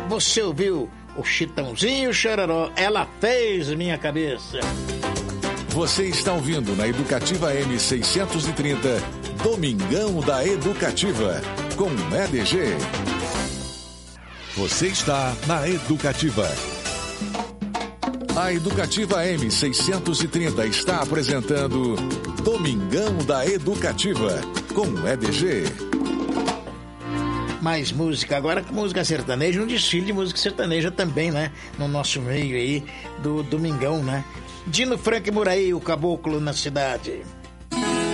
você ouviu o Chitãozinho Chororó, Ela Fez Minha Cabeça. Você está ouvindo na Educativa M630, Domingão da Educativa, com EDG. Você está na Educativa. A Educativa M630 está apresentando Domingão da Educativa, com EDG. Mais música, agora com música sertaneja, um desfile de música sertaneja também, né? No nosso meio aí, do Domingão, né? Dino Franco e Muraí, o Caboclo na Cidade.